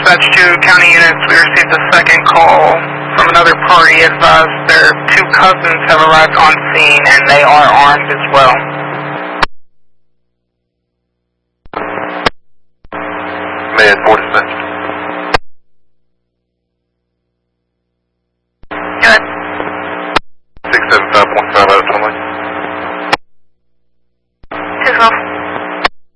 Dispatch 2 county units, we received a second call from another party. Advised their two cousins have arrived on scene and they are armed as well. Man 4 dispatch. Unit. 675.5 out of 20.